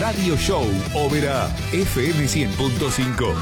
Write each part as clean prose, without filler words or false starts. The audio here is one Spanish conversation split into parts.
Radio Show Oberá FM 100.5.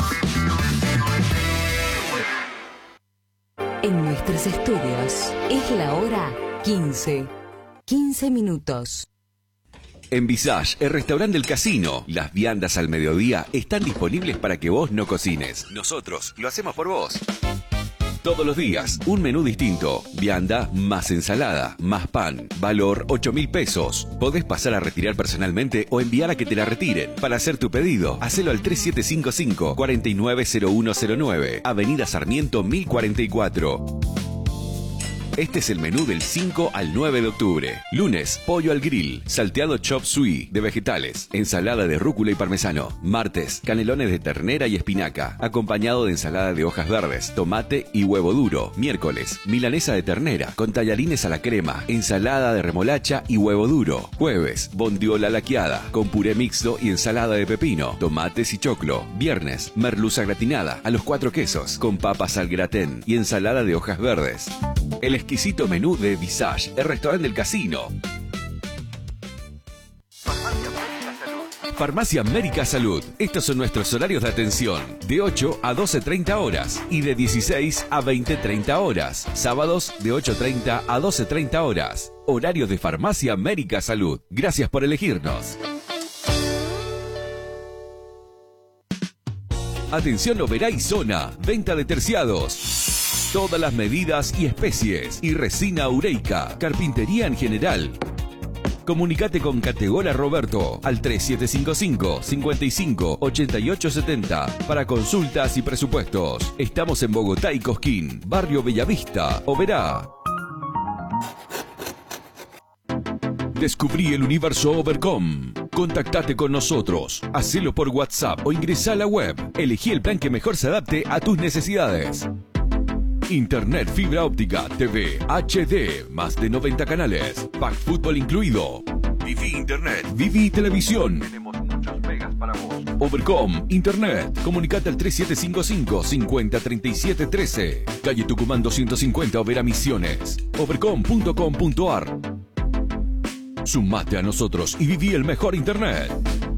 En nuestros estudios es la hora 15. 15 minutos. En Visage, el restaurante del casino, las viandas al mediodía están disponibles para que vos no cocines. Nosotros lo hacemos por vos. Todos los días, un menú distinto. Vianda más ensalada, más pan. Valor 8.000 pesos. Podés pasar a retirar personalmente o enviar a que te la retiren. Para hacer tu pedido, hacelo al 3755-490109. Avenida Sarmiento 1044. Este es el menú del 5 al 9 de octubre. Lunes, pollo al grill, salteado chop suey de vegetales, ensalada de rúcula y parmesano. Martes, canelones de ternera y espinaca, acompañado de ensalada de hojas verdes, tomate y huevo duro. Miércoles, milanesa de ternera, con tallarines a la crema, ensalada de remolacha y huevo duro. Jueves, bondiola laqueada, con puré mixto y ensalada de pepino, tomates y choclo. Viernes, merluza gratinada, a los 4 quesos, con papas al gratén y ensalada de hojas verdes. El exquisito menú de Visage, el restaurante del casino. Farmacia América Salud. Estos son nuestros horarios de atención. De 8 a 12:30 horas y de 16 a 20:30 horas. Sábados de 8:30 a 12:30 horas. Horario de Farmacia América Salud. Gracias por elegirnos. Atención Oberá y zona. Venta de terciados. Todas las medidas y especies. Y resina ureica. Carpintería en general. Comunicate con Categora Roberto al 3755 55 88 70 para consultas y presupuestos. Estamos en Bogotá y Cosquín, Barrio Bellavista, Oberá. Descubrí el universo Overcom. Contactate con nosotros, hacelo por WhatsApp o ingresá a la web. Elegí el plan que mejor se adapte a tus necesidades. Internet, fibra óptica, TV, HD, más de 90 canales, pack fútbol incluido. Viví Internet, Viví Televisión. Tenemos muchos megas para vos. Overcom, Internet. Comunicate al 3755 50 37 13. Calle Tucumán 250, Oberá Misiones. Overcom.com.ar. Sumate a nosotros y viví el mejor Internet.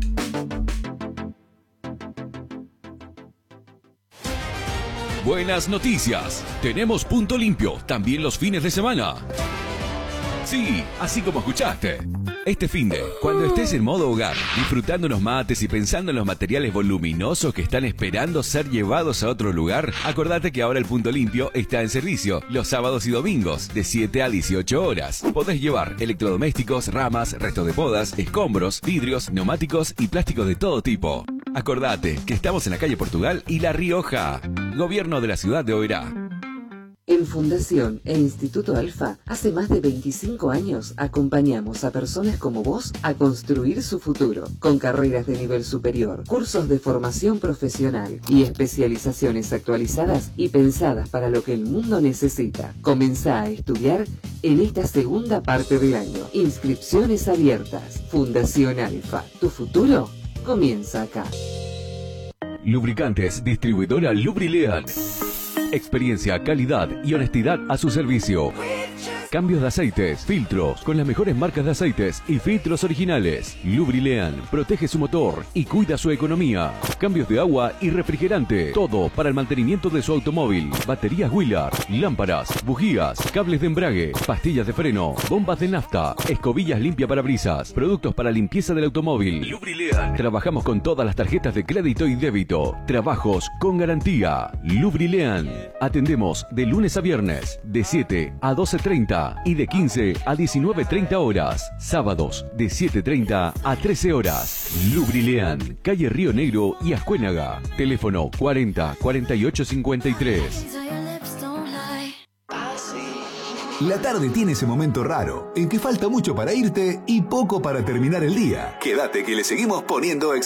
Buenas noticias. Tenemos punto limpio también los fines de semana. Sí, así como escuchaste. Este finde, cuando estés en modo hogar, disfrutando unos mates y pensando en los materiales voluminosos que están esperando ser llevados a otro lugar, acordate que ahora el punto limpio está en servicio los sábados y domingos de 7 a 18 horas. Podés llevar electrodomésticos, ramas, restos de podas, escombros, vidrios, neumáticos y plásticos de todo tipo. Acordate que estamos en la calle Portugal y La Rioja. Gobierno de la ciudad de Oberá. En Fundación e Instituto Alfa, hace más de 25 años acompañamos a personas como vos a construir su futuro, con carreras de nivel superior, cursos de formación profesional y especializaciones actualizadas y pensadas para lo que el mundo necesita. Comenzá a estudiar en esta segunda parte del año. Inscripciones abiertas. Fundación Alfa. Tu futuro comienza acá. Lubricantes, distribuidora Lubrilean. Experiencia, calidad y honestidad a su servicio. Cambios de aceites, filtros, con las mejores marcas de aceites y filtros originales. Lubrilean protege su motor y cuida su economía. Cambios de agua y refrigerante. Todo para el mantenimiento de su automóvil. Baterías Willard, lámparas, bujías, cables de embrague, pastillas de freno, bombas de nafta, escobillas limpia parabrisas, productos para limpieza del automóvil. Lubrilean. Trabajamos con todas las tarjetas de crédito y débito. Trabajos con garantía. Lubrilean. Atendemos de lunes a viernes, de 7 a 12:30 y de 15 a 19:30 horas. Sábados de 7:30 a 13 horas. Lubrilean, calle Río Negro y Ascuénaga. Teléfono 40 48 53. La tarde tiene ese momento raro, en que falta mucho para irte y poco para terminar el día. Quédate que le seguimos poniendo